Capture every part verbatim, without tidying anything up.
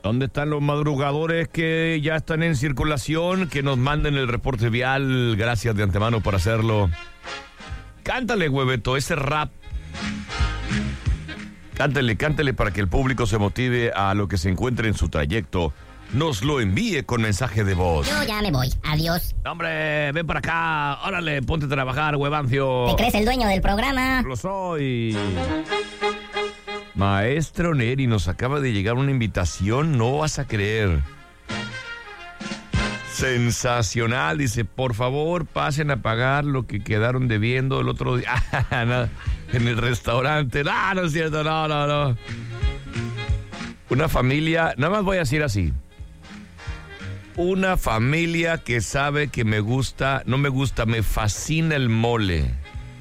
¿Dónde están los madrugadores que ya están en circulación? Que nos manden el reporte vial. Gracias de antemano por hacerlo. Cántale, hueveto, ese rap. Cántale, cántale para que el público se motive a lo que se encuentre en su trayecto. Nos lo envíe con mensaje de voz. Yo ya me voy. Adiós. Hombre, ven para acá. Órale, ponte a trabajar, huevancio. ¿Te crees el dueño del programa? Lo soy. Maestro Neri, nos acaba de llegar una invitación, no vas a creer. Sensacional, dice, por favor, pasen a pagar lo que quedaron debiendo el otro día. En el restaurante. No, no es cierto, no, no, no. Una familia, nada más voy a decir así. Una familia que sabe que me gusta, no me gusta, me fascina el mole.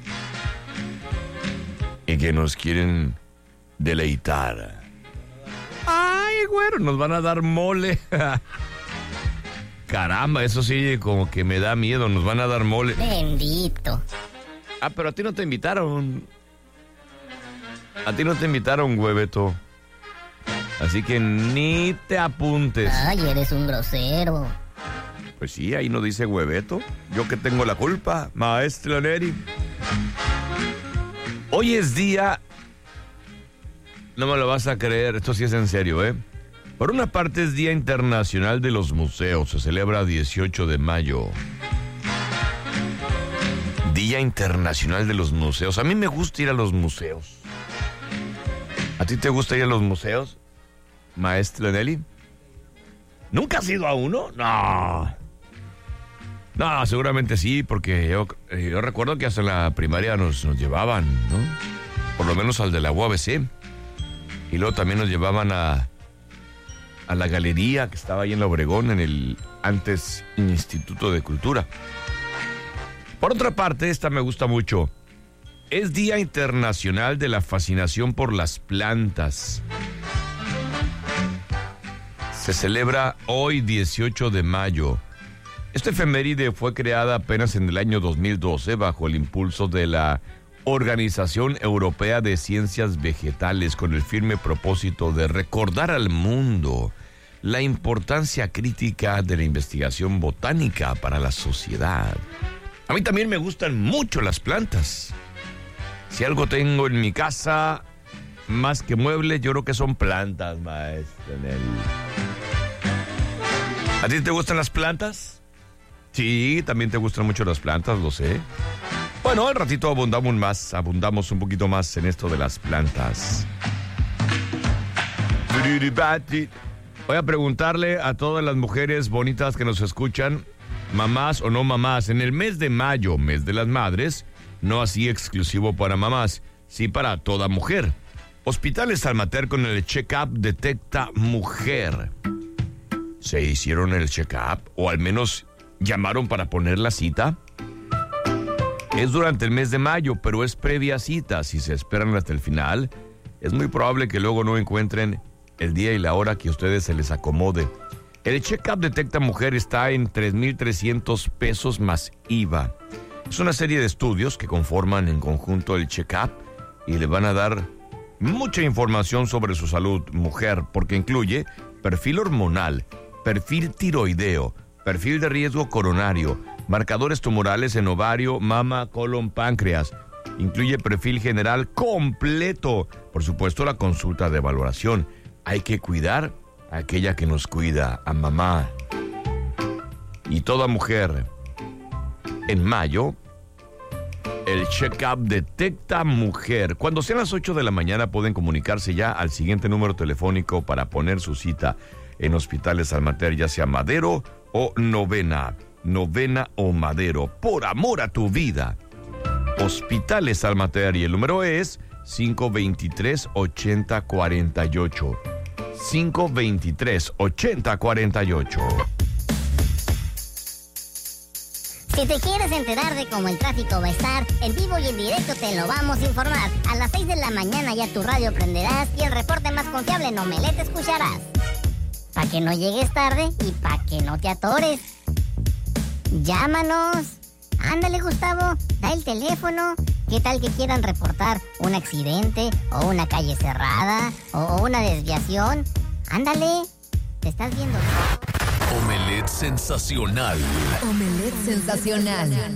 Y que nos quieren deleitar. Ay, güero, nos van a dar mole. Caramba, eso sí, como que me da miedo, nos van a dar mole. Bendito. Ah, pero a ti no te invitaron. A ti no te invitaron, hueveto. Así que ni te apuntes. Ay, eres un grosero. Pues sí, ahí no dice hueveto. Yo que tengo la culpa, maestro Neri. Hoy es día... No me lo vas a creer, esto sí es en serio, ¿eh? Por una parte es Día Internacional de los Museos, se celebra dieciocho de mayo. Día Internacional de los Museos. A mí me gusta ir a los museos. ¿A ti te gusta ir a los museos, maestro Nelly? ¿Nunca has ido a uno? No. No, seguramente sí, porque yo, yo recuerdo que hasta en la primaria nos, nos llevaban, ¿no? Por lo menos al de la U A B C. Y luego también nos llevaban a, a la galería que estaba ahí en la Obregón, en el antes Instituto de Cultura. Por otra parte, esta me gusta mucho. Es Día Internacional de la Fascinación por las Plantas. Se celebra hoy, dieciocho de mayo. Esta efeméride fue creada apenas en el año dos mil doce bajo el impulso de la Organización Europea de Ciencias Vegetales, con el firme propósito de recordar al mundo la importancia crítica de la investigación botánica para la sociedad. A mí también me gustan mucho las plantas. Si algo tengo en mi casa, más que muebles, yo creo que son plantas, maestro Nelly. ¿A ti te gustan las plantas? Sí, también te gustan mucho las plantas, lo sé. Bueno, al ratito abundamos más, abundamos un poquito más en esto de las plantas. Voy a preguntarle a todas las mujeres bonitas que nos escuchan, mamás o no mamás, en el mes de mayo, mes de las madres, no así exclusivo para mamás, sí para toda mujer. Hospitales Almater con el check-up Detecta Mujer. ¿Se hicieron el check-up o al menos llamaron para poner la cita? Es durante el mes de mayo, pero es previa cita. Si se esperan hasta el final, es muy probable que luego no encuentren el día y la hora que a ustedes se les acomode. El check-up Detecta Mujer está en tres mil trescientos pesos más I V A. Es una serie de estudios que conforman en conjunto el check-up y le van a dar mucha información sobre su salud mujer, porque incluye perfil hormonal, perfil tiroideo, perfil de riesgo coronario, marcadores tumorales en ovario, mama, colon, páncreas. Incluye perfil general completo. Por supuesto, la consulta de valoración. Hay que cuidar a aquella que nos cuida, a mamá. Y toda mujer. En mayo, el check-up Detecta Mujer. Cuando sean las ocho de la mañana pueden comunicarse ya al siguiente número telefónico para poner su cita en Hospitales Almater, ya sea Madero o Novena. Novena o Madero, por amor a tu vida. Hospitales Almater, y el número es cinco dos tres, ocho cero cuatro ocho. cinco dos tres, ocho cero cuatro ocho. Si te quieres enterar de cómo el tráfico va a estar, en vivo y en directo te lo vamos a informar. A las seis de la mañana ya tu radio prenderás y el reporte más confiable en Omelette escucharás. Para que no llegues tarde y para que no te atores. Llámanos. Ándale, Gustavo, da el teléfono. ¿Qué tal que quieran reportar un accidente o una calle cerrada o una desviación? Ándale, te estás viendo. Omelette sensacional. Omelette sensacional.